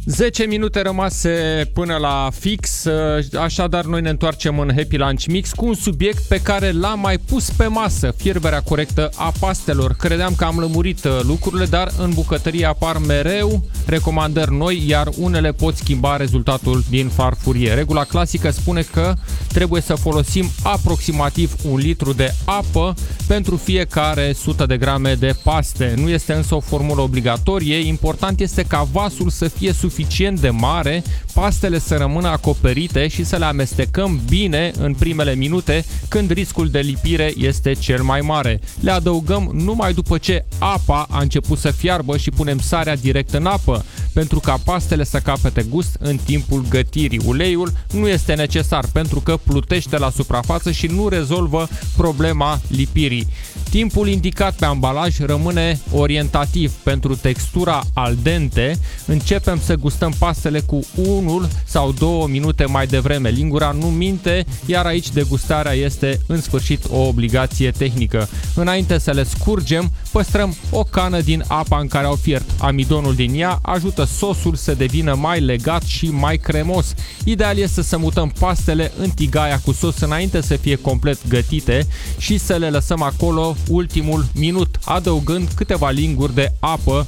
10 minute rămase până la fix, așadar noi ne întoarcem în Happy Lunch Mix cu un subiect pe care l-am mai pus pe masă, fierberea corectă a pastelor. Credeam că am lămurit lucrurile, dar în bucătărie apar mereu recomandări noi, iar unele pot schimba rezultatul din farfurie. Regula clasică spune că trebuie să folosim aproximativ 1 litru de apă pentru fiecare 100 de grame de paste. Nu este însă o formulă obligatorie, important este ca vasul să fie suficient de mare, pastele să rămână acoperite și să le amestecăm bine în primele minute, când riscul de lipire este cel mai mare. Le adăugăm numai după ce apa a început să fiarbă și punem sarea direct în apă, pentru ca pastele să capete gust în timpul gătirii. Uleiul nu este necesar pentru că plutește la suprafață și nu rezolvă problema lipirii. Timpul indicat pe ambalaj rămâne orientativ. Pentru textura al dente, începem să gustăm pastele cu 1 sau 2 minute mai devreme. Lingura nu minte, iar aici degustarea este în sfârșit o obligație tehnică. Înainte să le scurgem, păstrăm o cană din apa în care au fiert. Amidonul din ea ajută sosul să devină mai legat și mai cremos. Ideal este să mutăm pastele în tigaia cu sos înainte să fie complet gătite și să le lăsăm acolo ultimul minut, adăugând câteva linguri de apă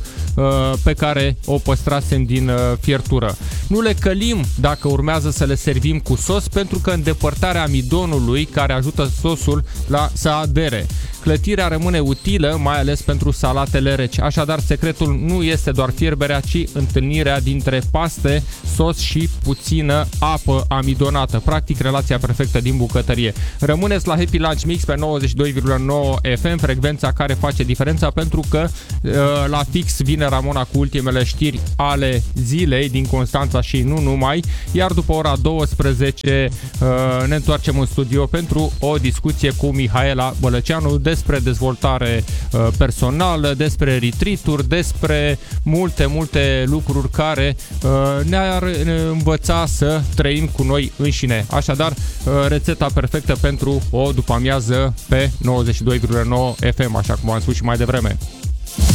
pe care o păstrasem din fiertură. Nu le călim dacă urmează să le servim cu sos, pentru că îndepărtarea amidonului care ajută sosul să adere. Clătirea rămâne utilă, mai ales pentru salatele reci. Așadar, secretul nu este doar fierberea, ci întâlnirea dintre paste, sos și puțină apă amidonată. Practic, relația perfectă din bucătărie. Rămâneți la Happy Lunch Mix pe 92,9 FM, frecvența care face diferența, pentru că la fix vine Ramona cu ultimele știri ale zilei din Constanța și nu numai, iar după ora 12 ne întoarcem în studio pentru o discuție cu Mihaela Bălăceanu despre dezvoltare personală, despre retreat-uri, despre multe lucruri care ne-ar învăța să trăim cu noi înșine. Așadar, rețeta perfectă pentru o după-amiază pe 92,9 FM, așa cum am spus și mai devreme.